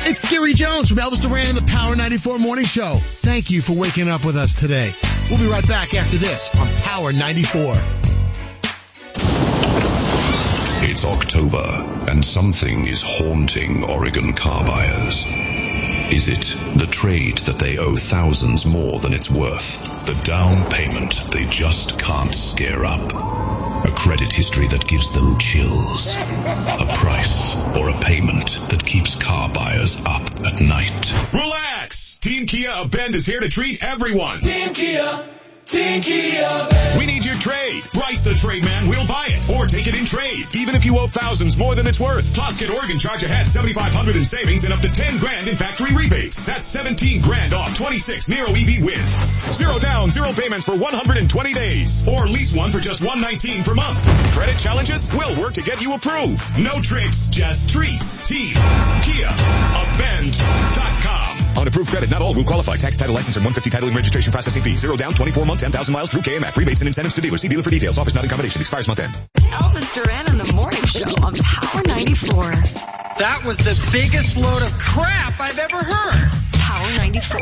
It's Gary Jones from Elvis Duran and the Power 94 Morning Show. Thank you for waking up with us today. We'll be right back after this on Power 94. It's October, and something is haunting Oregon car buyers. Is it the trade that they owe thousands more than it's worth? The down payment they just can't scare up? A credit history that gives them chills? A price or a payment that keeps car buyers up at night? Relax! Team Kia of Bend is here to treat everyone. Team Kia. Team Kia of Bend. We need your trade. Bryce the Trade Man will buy it or take it in trade, even if you owe thousands more than it's worth. Plus, get Oregon Charge Ahead $7,500 in savings and up to $10,000 in factory rebates. That's $17,000 off 26 Nero EV with 0 down, 0 payments for 120 days, or lease one for just $119 per month. Credit challenges? We'll work to get you approved. No tricks, just treats. Team Kia of Bend.com. On approved credit, not all will qualify. Tax, title, license, and 150 title and registration processing fee. 0 down, 24 month, 10,000 miles through KMF. Rebates and incentives to dealers. See dealer for details. Offers not in combination. Expires month end. Elvis Duran and the Morning Show on Power 94. That was the biggest load of crap I've ever heard. Power 94.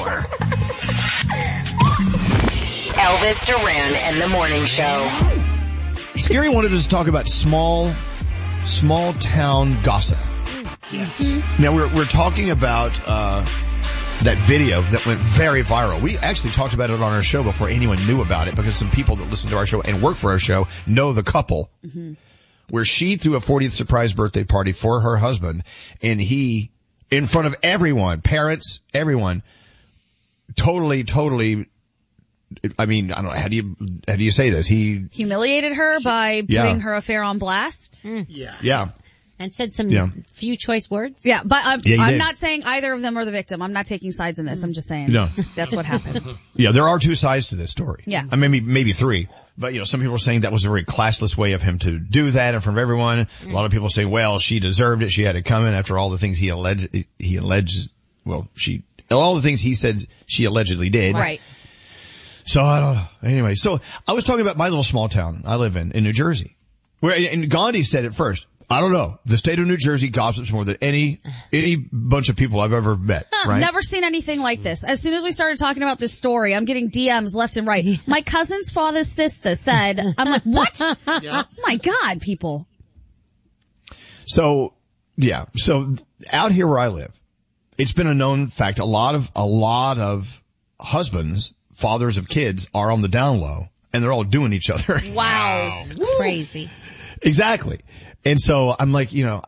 Elvis Duran and the Morning Show. Scary wanted us to talk about small town gossip. Now we're talking about that video that went very viral. We actually talked about it on our show before anyone knew about it, because some people that listen to our show and work for our show know the couple. Where she threw a 40th surprise birthday party for her husband, and he, in front of everyone, parents, everyone, totally, I mean, I don't know, how do you say this? He humiliated her by putting her affair on blast. Yeah. And said some few choice words. Yeah, but I'm not saying either of them are the victim. I'm not taking sides in this. I'm just saying that's what happened. Yeah, there are two sides to this story. Yeah. I mean, maybe three. But, some people are saying that was a very classless way of him to do that in front of everyone. A lot of people say, well, she deserved it. She had it coming after all the things all the things he said she allegedly did. Right. So I don't know. Anyway, so I was talking about my little small town I live in New Jersey. And Gandhi said it first. I don't know. The state of New Jersey gossips more than any bunch of people I've ever met, right? Never seen anything like this. As soon as we started talking about this story, I'm getting DMs left and right. My cousin's father's sister said, I'm like, what? Oh my God, people. So, yeah. So out here where I live, it's been a known fact. A lot of husbands, fathers of kids are on the down low, and they're all doing each other. Wow. Crazy. Exactly. And so I'm like, not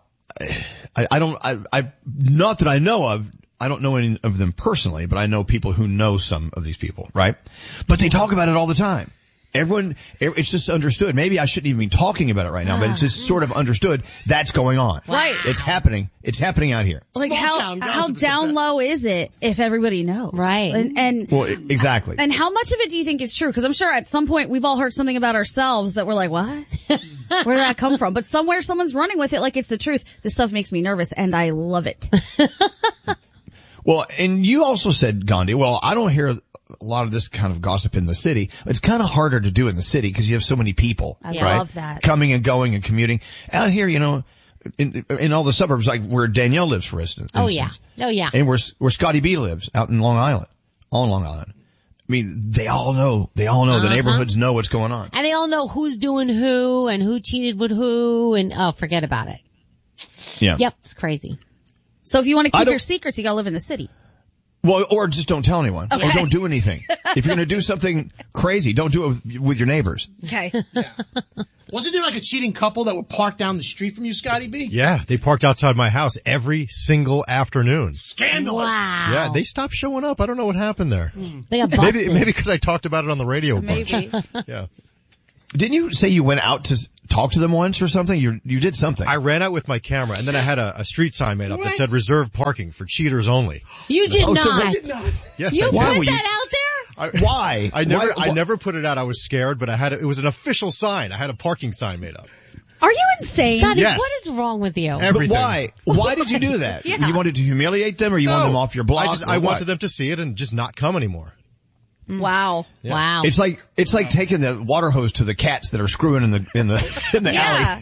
that I know of, I don't know any of them personally, but I know people who know some of these people, right? But they talk about it all the time. It's just understood. Maybe I shouldn't even be talking about it right now, but it's just sort of understood that's going on. Right. It's happening. It's happening out here. Like how down low is it if everybody knows? Right. And well, exactly. And how much of it do you think is true? Because I'm sure at some point we've all heard something about ourselves that we're like, what? Where did that come from? But somewhere someone's running with it like it's the truth. This stuff makes me nervous and I love it. Well, and you also said, Gandhi, well, I don't hear a lot of this kind of gossip in the city. It's kind of harder to do in the city because you have so many people. I love that. Coming and going and commuting. Out here, in all the suburbs, like where Danielle lives, for instance. Oh yeah. And where Scotty B lives, out in Long Island. On Long Island. I mean, they all know. The neighborhoods know what's going on. And they all know who's doing who and who cheated with who and, forget about it. Yeah. Yep, it's crazy. So if you want to keep your secrets, you gotta live in the city. Well, or just don't tell anyone. Okay. Or don't do anything. If you're going to do something crazy, don't do it with your neighbors. Okay. Wasn't there like a cheating couple that were parked down the street from you, Scotty B? Yeah, they parked outside my house every single afternoon. Scandalous. Wow. Yeah, they stopped showing up. I don't know what happened there. They got busted. Maybe because I talked about it on the radio a bunch. Maybe. Yeah. Didn't you say you went out to talk to them once or something? You did something. I ran out with my camera, and then I had a street sign made up that said reserved parking for cheaters only. You did not. So Yes, You I did. put that out there? Why? I never put it out. I was scared, but it was an official sign. I had a parking sign made up. Are you insane? Scotty, Yes. what is wrong with you? Everything. But why? Why did you do that? Yeah. You wanted to humiliate them, or you wanted them off your block? I wanted them to see it and just not come anymore. Wow. Yeah. Wow. It's like taking the water hose to the cats that are screwing in the alley.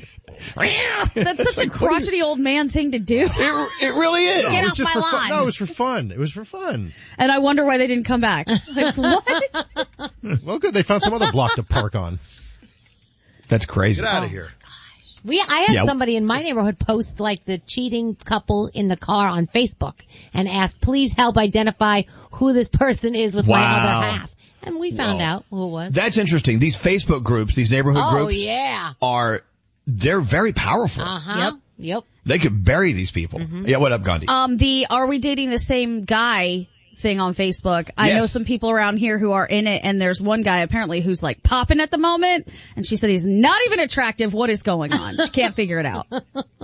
That's such a crotchety old man thing to do. It really is. Get It was off just my for fun. lawn. No, it was for fun. It was for fun. And I wonder why they didn't come back. Like, what? Well, good. They found some other block to park on. That's crazy. Get out of here. I had Yeah. somebody in my neighborhood post like the cheating couple in the car on Facebook and asked, please help identify who this person is with my Wow. other half. And we found out who it was. That's interesting. These Facebook groups, these neighborhood Oh, groups yeah. they're very powerful. Uh-huh. Yep. They could bury these people. Yeah, what up, Gandhi? The Are We Dating the Same Guy thing on Facebook. I Yes. know some people around here who are in it, and there's one guy apparently who's like popping at the moment, and she said he's not even attractive. What is going on? She can't figure it out.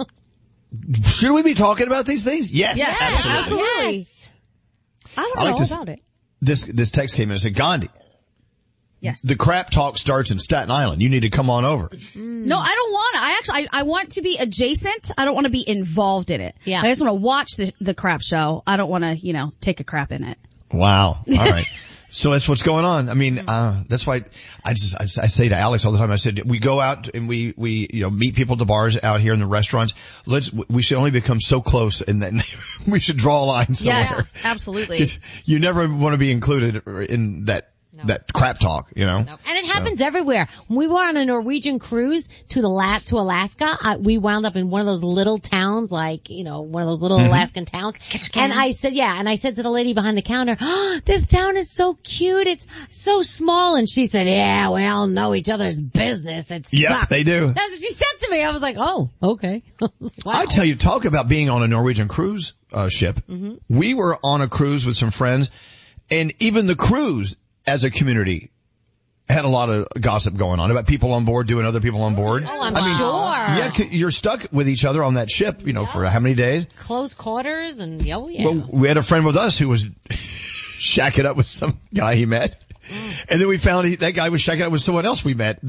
Should we be talking about these things? Yes, Absolutely. Yes. I don't I like know to about it. This text came in and said, Gandhi, Yes. the crap talk starts in Staten Island. You need to come on over. No, I don't want to. I want to be adjacent. I don't want to be involved in it. Yeah. I just want to watch the crap show. I don't want to, take a crap in it. Wow. All right. So that's what's going on. I mean, that's why I say to Alex all the time, I said, we go out and we meet people at the bars out here in the restaurants. We should only become so close and then we should draw a line somewhere. Yes, absolutely. 'Cause you never want to be included in that crap talk, No. And it happens everywhere. When we were on a Norwegian cruise to Alaska, we wound up in one of those little towns, like, one of those little Alaskan towns. And I said to the lady behind the counter, oh, this town is so cute. It's so small. And she said, yeah, we all know each other's business. It Yep, sucks. they do. That's what she said to me. I was like, oh, okay. Wow. I tell you, talk about being on a Norwegian cruise ship. We were on a cruise with some friends, and even the cruise as a community had a lot of gossip going on about people on board doing other people on board. Oh, I'm sure. Yeah, you're stuck with each other on that ship, for how many days? Close quarters and, oh yeah. Well, we had a friend with us who was shacking up with some guy he met. And then we found that guy was shacking up with someone else we met.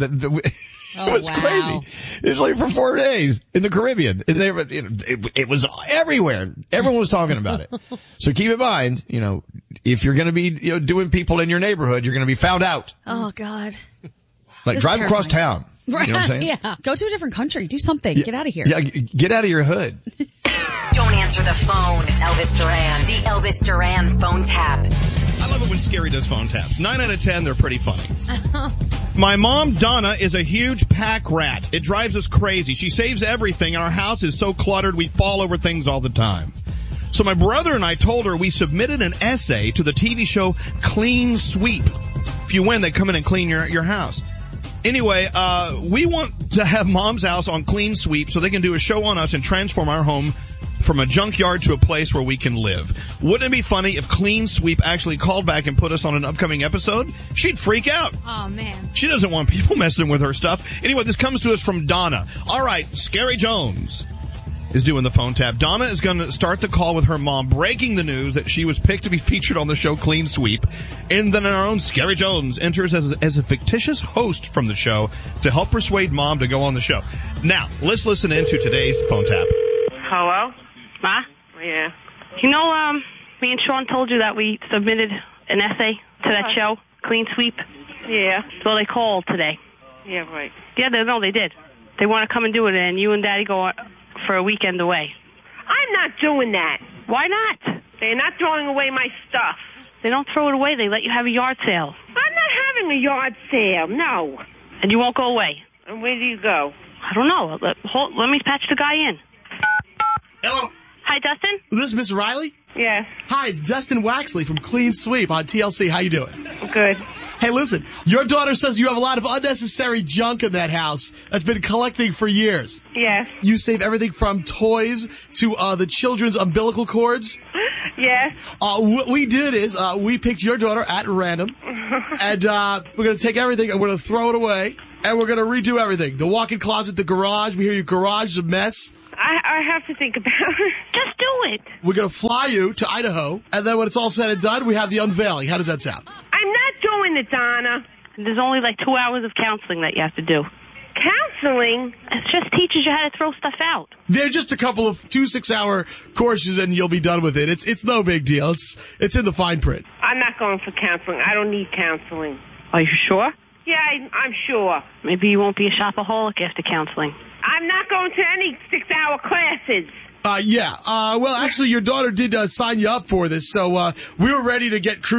It was crazy. It was like for 4 days in the Caribbean. It was everywhere. Everyone was talking about it. So keep in mind, if you're going to be doing people in your neighborhood, you're going to be found out. Oh God. Like drive across town. Right. You know what I'm saying? Yeah. Go to a different country. Do something. Yeah. Get out of here. Yeah, get out of your hood. Don't answer the phone. Elvis Duran. The Elvis Duran phone tap. I love it when Scary does phone taps. 9 out of 10, they're pretty funny. My mom, Donna, is a huge pack rat. It drives us crazy. She saves everything, and our house is so cluttered we fall over things all the time. So my brother and I told her we submitted an essay to the TV show Clean Sweep. If you win, they come in and clean your house. Anyway, we want to have Mom's house on Clean Sweep so they can do a show on us and transform our home from a junkyard to a place where we can live. Wouldn't it be funny if Clean Sweep actually called back and put us on an upcoming episode? She'd freak out. Oh man. She doesn't want people messing with her stuff. Anyway, this comes to us from Donna. All right, Scary Jones is doing the phone tap. Donna is going to start the call with her mom, breaking the news that she was picked to be featured on the show Clean Sweep. And then our own Scary Jones enters as a fictitious host from the show to help persuade Mom to go on the show. Now, let's listen into today's phone tap. Hello? Ma? Yeah. Me and Sean told you that we submitted an essay to that show, Clean Sweep. Yeah. So they called today. Yeah, right. Yeah, they did. They want to come and do it, and you and Daddy go for a weekend away. I'm not doing that. Why not? They're not throwing away my stuff. They don't throw it away. They let you have a yard sale. I'm not having a yard sale, no. And you won't go away? And where do you go? I don't know. Let me patch the guy in. Hello. Hi, Dustin? Is this Miss Riley? Yes. Hi, it's Dustin Waxley from Clean Sweep on TLC. How you doing? Good. Hey, listen, your daughter says you have a lot of unnecessary junk in that house that's been collecting for years. Yes. You save everything from toys to the children's umbilical cords. Yes. What we did is we picked your daughter at random, and we're going to take everything and we're going to throw it away, and we're going to redo everything. The walk-in closet, the garage. We hear your garage is a mess. I have to think about it. Just do it. We're going to fly you to Idaho, and then when it's all said and done, we have the unveiling. How does that sound? I'm not doing it, Donna. There's only like 2 hours of counseling that you have to do. Counseling? It just teaches you how to throw stuff out. They're just a couple of 2 6-hour courses, and you'll be done with it. It's no big deal. It's in the fine print. I'm not going for counseling. I don't need counseling. Are you sure? Yeah, I'm sure. Maybe you won't be a shopaholic after counseling. I'm not going to any 6-hour classes. Well, actually, your daughter did sign you up for this, so we were ready to get